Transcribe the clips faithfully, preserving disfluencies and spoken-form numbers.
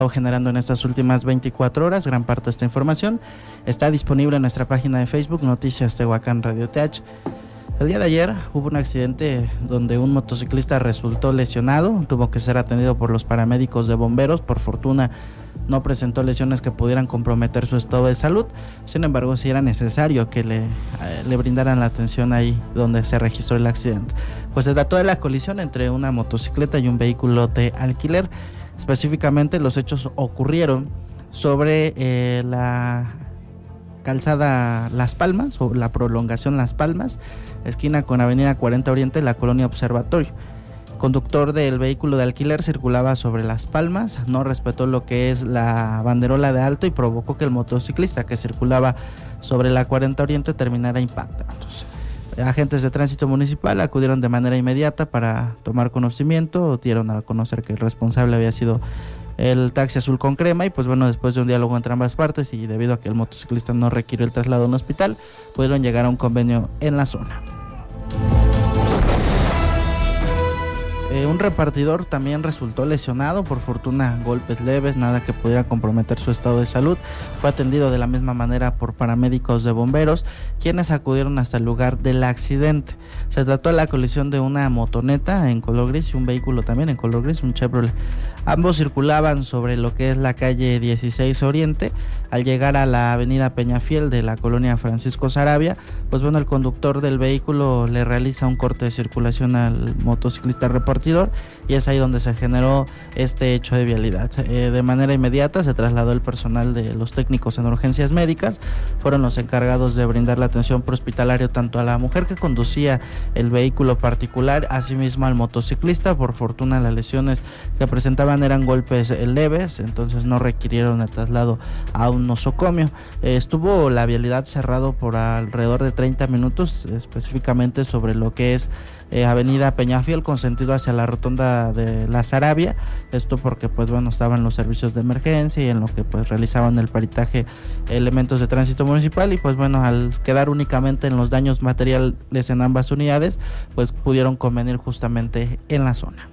generando en estas últimas veinticuatro horas. Gran parte de esta información está disponible en nuestra página de Facebook, Noticias Tehuacán Radio T H. El día de ayer hubo un accidente donde un motociclista resultó lesionado, tuvo que ser atendido por los paramédicos de bomberos. Por fortuna no presentó lesiones que pudieran comprometer su estado de salud. Sin embargo, sí era necesario que le, eh, le brindaran la atención ahí donde se registró el accidente. Pues se trató de la colisión entre una motocicleta y un vehículo de alquiler. Específicamente, los hechos ocurrieron sobre eh, la calzada Las Palmas, o la prolongación Las Palmas, esquina con avenida cuarenta Oriente, la colonia Observatorio. El conductor del vehículo de alquiler circulaba sobre Las Palmas, no respetó lo que es la banderola de alto y provocó que el motociclista que circulaba sobre la cuarenta Oriente terminara impactándose. Agentes de tránsito municipal acudieron de manera inmediata para tomar conocimiento, dieron a conocer que el responsable había sido el taxi azul con crema y pues bueno, después de un diálogo entre ambas partes y debido a que el motociclista no requirió el traslado a un hospital, pudieron llegar a un convenio en la zona. Eh, un repartidor también resultó lesionado, por fortuna golpes leves, nada que pudiera comprometer su estado de salud. Fue atendido de la misma manera por paramédicos de bomberos, quienes acudieron hasta el lugar del accidente. Se trató de la colisión de una motoneta en color gris y un vehículo también en color gris, un Chevrolet. Ambos circulaban sobre lo que es la calle dieciséis Oriente. Al llegar a la avenida Peñafiel de la colonia Francisco Saravia, pues bueno, el conductor del vehículo le realiza un corte de circulación al motociclista repartidor y es ahí donde se generó este hecho de vialidad. Eh, de manera inmediata se trasladó el personal de los técnicos en urgencias médicas, fueron los encargados de brindar la atención prehospitalaria tanto a la mujer que conducía el vehículo particular, asimismo al motociclista. Por fortuna las lesiones que presentaban eran golpes leves, entonces no requirieron el traslado a un nosocomio. Eh, estuvo la vialidad cerrado por alrededor de treinta minutos, específicamente sobre lo que es eh, avenida Peñafiel con sentido hacia la rotonda de la Saravia. Esto porque pues bueno, estaban los servicios de emergencia y en lo que pues realizaban el peritaje elementos de tránsito municipal y pues bueno, al quedar únicamente en los daños materiales en ambas unidades, pues pudieron convenir justamente en la zona.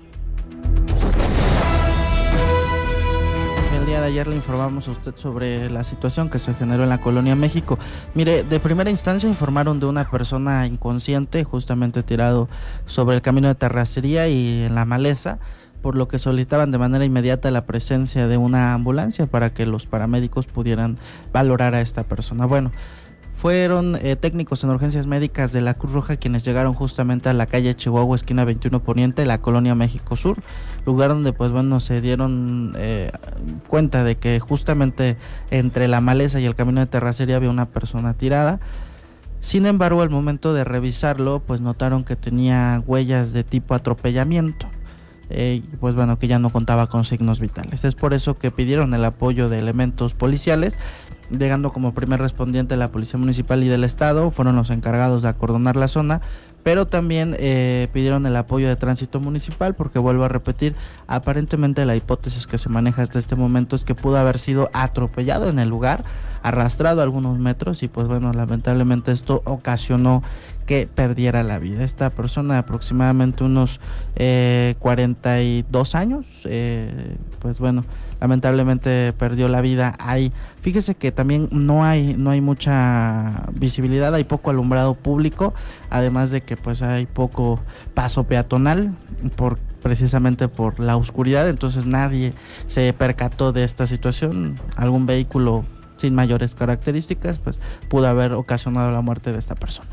El día de ayer le informamos a usted sobre la situación que se generó en la Colonia México. Mire, de primera instancia informaron de una persona inconsciente justamente tirado sobre el camino de terracería y en la maleza, por lo que solicitaban de manera inmediata la presencia de una ambulancia para que los paramédicos pudieran valorar a esta persona. Bueno, fueron eh, técnicos en urgencias médicas de la Cruz Roja quienes llegaron justamente a la calle Chihuahua, esquina veintiuno Poniente, la Colonia México Sur, lugar donde pues bueno, se dieron eh, cuenta de que justamente entre la maleza y el camino de terracería había una persona tirada. Sin embargo, al momento de revisarlo, pues notaron que tenía huellas de tipo atropellamiento. Eh, pues bueno, que ya no contaba con signos vitales. Es por eso que pidieron el apoyo de elementos policiales, llegando como primer respondiente la Policía Municipal y del Estado, fueron los encargados de acordonar la zona, pero también eh, pidieron el apoyo de Tránsito Municipal, porque vuelvo a repetir, aparentemente la hipótesis que se maneja hasta este momento es que pudo haber sido atropellado en el lugar, arrastrado algunos metros y pues bueno, lamentablemente esto ocasionó que perdiera la vida. Esta persona de aproximadamente unos eh, cuarenta y dos años, eh, pues bueno, lamentablemente perdió la vida ahí. Fíjese que también no hay no hay mucha visibilidad, hay poco alumbrado público, además de que pues hay poco paso peatonal por precisamente por la oscuridad, entonces nadie se percató de esta situación. Algún vehículo sin mayores características pues pudo haber ocasionado la muerte de esta persona.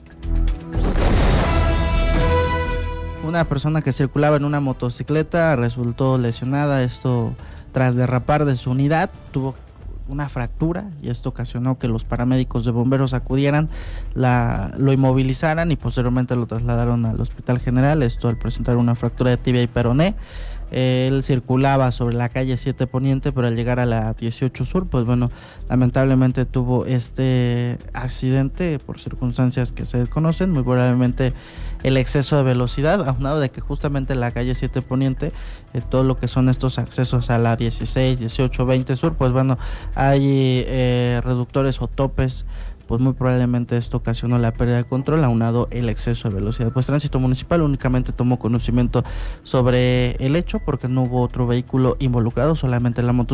Una persona que circulaba en una motocicleta resultó lesionada, esto tras derrapar de su unidad, tuvo una fractura y esto ocasionó que los paramédicos de bomberos acudieran, la, lo inmovilizaran y posteriormente lo trasladaron al Hospital General, esto al presentar una fractura de tibia y peroné. Él circulaba sobre la calle siete Poniente, pero al llegar a la dieciocho Sur, pues bueno, lamentablemente tuvo este accidente por circunstancias que se desconocen, muy probablemente el exceso de velocidad, aunado de que justamente en la calle siete Poniente, eh, todo lo que son estos accesos a la dieciséis, dieciocho, veinte Sur, pues bueno, hay eh, reductores o topes pues muy probablemente esto ocasionó la pérdida de control, aunado el exceso de velocidad. Pues Tránsito Municipal únicamente tomó conocimiento sobre el hecho porque no hubo otro vehículo involucrado, solamente la motocicleta